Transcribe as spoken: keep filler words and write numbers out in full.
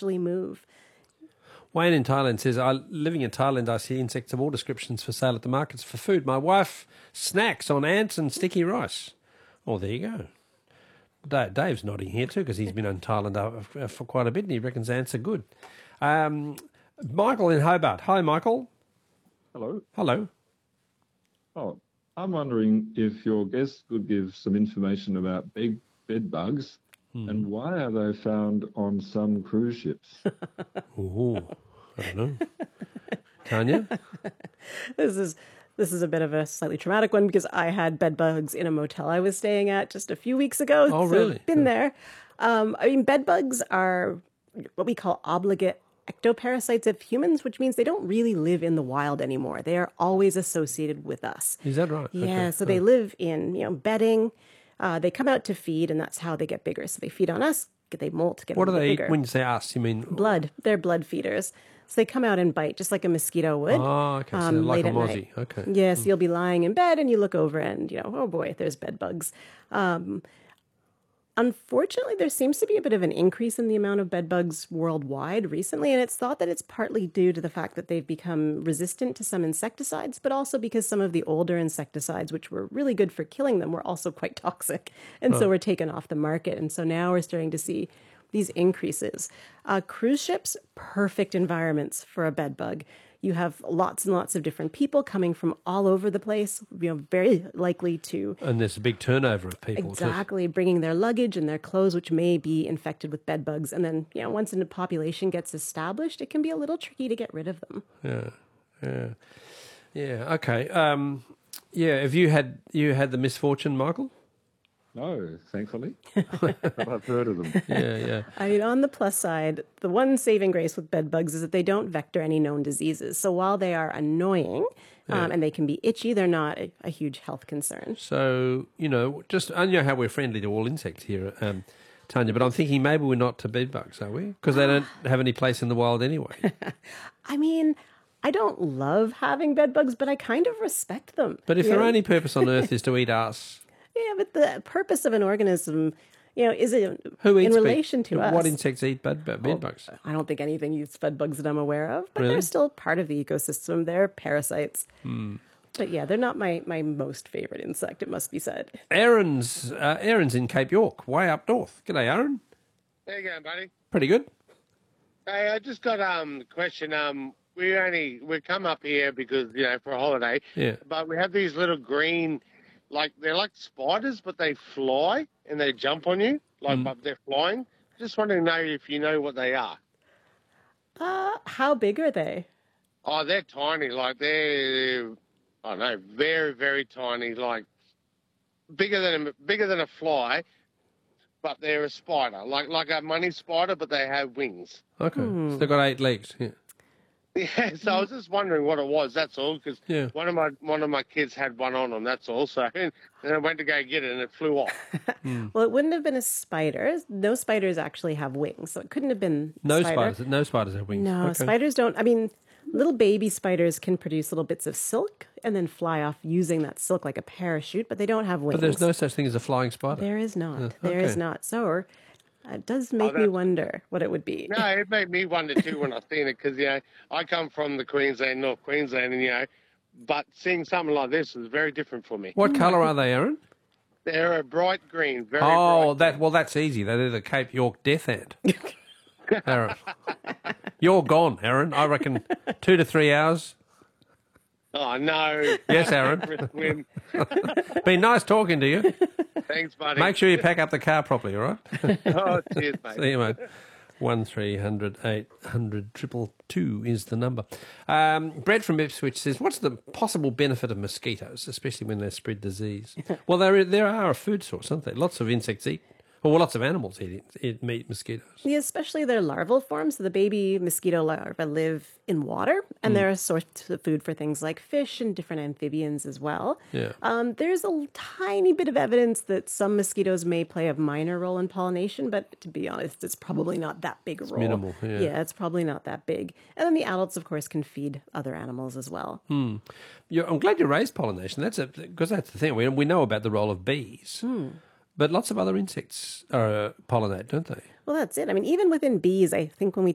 actually move. Wayne in Thailand says, I living in Thailand, I see insects of all descriptions for sale at the markets for food. My wife snacks on ants and sticky rice. Oh, there you go. Dave, Dave's nodding here too because he's been in Thailand uh, for quite a bit and he reckons ants are good. Um, Michael in Hobart. Hi, Michael. Hello. Hello. Oh, I'm wondering if your guest could give some information about big bed bugs hmm. and why are they found on some cruise ships? Oh, I don't know. Tanya? This is this is a bit of a slightly traumatic one because I had bed bugs in a motel I was staying at just a few weeks ago. Oh, so really? Been there. Um, I mean, bed bugs are what we call obligate ectoparasites of humans, which means they don't really live in the wild anymore. They are always associated with us. Is that right? Yeah, okay. so they live in, you know, bedding. Uh, they come out to feed, and that's how they get bigger. So they feed on us, they molt, get What a do little they bigger. eat when you say us? You mean blood? They're blood feeders. So they come out and bite just like a mosquito would. Oh, okay. So um, like late a at mozzie. night. Okay. Yes, mm. You'll be lying in bed and you look over and, you know, oh boy, there's bed bugs. Um, Unfortunately, there seems to be a bit of an increase in the amount of bed bugs worldwide recently, and it's thought that it's partly due to the fact that they've become resistant to some insecticides, but also because some of the older insecticides, which were really good for killing them, were also quite toxic, and oh. so were taken off the market. And so now we're starting to see these increases. Uh, cruise ships, perfect environments for a bed bug. You have lots and lots of different people coming from all over the place, you know, very likely to... And there's a big turnover of people. Exactly, bringing their luggage and their clothes, which may be infected with bed bugs. And then, you know, once a population gets established, it can be a little tricky to get rid of them. Yeah, yeah. Yeah, okay. Um, yeah, have you had, you had the misfortune, Michael? No, thankfully. But I've heard of them. Yeah, yeah. I mean, on the plus side, the one saving grace with bed bugs is that they don't vector any known diseases. So while they are annoying yeah. um, and they can be itchy, they're not a, a huge health concern. So, you know, just, I know how we're friendly to all insects here, um, Tanya, but I'm thinking maybe we're not to bed bugs, are we? Because they don't have any place in the wild anyway. I mean... I don't love having bed bugs, but I kind of respect them. But if you their know? only purpose on Earth is to eat us... Yeah, but the purpose of an organism, you know, is it Who in eats relation bed, to us. What insects eat bed, bed well, bugs? I don't think anything eats bed bugs that I'm aware of, but really? They're still part of the ecosystem. They're parasites. Hmm. But yeah, they're not my, my most favorite insect, it must be said. Aaron's, uh, Aaron's in Cape York, way up north. G'day, Aaron. How you going, buddy? Pretty good. Hey, I just got um, a question. Um, we only we come up here because, you know, for a holiday. Yeah. But we have these little green, like they're like spiders, but they fly and they jump on you, like Mm. but they're flying. Just wanting to know if you know what they are. Uh, how big are they? Oh, they're tiny. Like they're, I don't know, very very tiny. Like bigger than a, bigger than a fly, but they're a spider, like like a money spider, but they have wings. Okay. Hmm. So they've got eight legs. Yeah. Yeah, so I was just wondering what it was. That's all, because Yeah. one of my one of my kids had one on them. That's all. So and I went to go get it, and it flew off. Well, it wouldn't have been a spider. No spiders actually have wings, so it couldn't have been a No spider. spiders. No spiders have wings. No, Okay. spiders don't. I mean, little baby spiders can produce little bits of silk and then fly off using that silk like a parachute, but they don't have wings. But there's no such thing as a flying spider. There is not. Uh, There is okay. not. So it does make me that's- wonder what it would be. No, it made me wonder too when I seen it, because you know I come from the Queensland, North Queensland, and you know, but seeing something like this is very different for me. What colour are they, Aaron? They're a bright green, very Oh, bright. that well, that's easy. They're the Cape York death ant. Aaron, you're gone, Aaron. I reckon two to three hours. Oh no! Yes, Aaron. Win. Been nice talking to you. Thanks, buddy. Make sure you pack up the car properly, all right? Oh, cheers, mate. See you, mate. One three hundred eight hundred triple two is the number. Um, Brett from Ipswich says, "What's the possible benefit of mosquitoes, especially when they spread disease?" Well, there there are a food source, aren't they? Lots of insects eat, or well, lots of animals eat, eat meat mosquitoes. Yeah, especially their larval forms. So the baby mosquito larvae live in water, and Mm. they're a source of food for things like fish and different amphibians as well. Yeah. Um, there's a tiny bit of evidence that some mosquitoes may play a minor role in pollination, but to be honest, it's probably not that big a role. minimal, yeah. it's probably not that big. And then the adults, of course, can feed other animals as well. Hmm. You're, I'm glad you raised pollination. That's a because that's the thing. We we know about the role of bees, Hmm. but lots of other insects are uh, pollinate, don't they? Well, that's it. I mean, even within bees, I think when we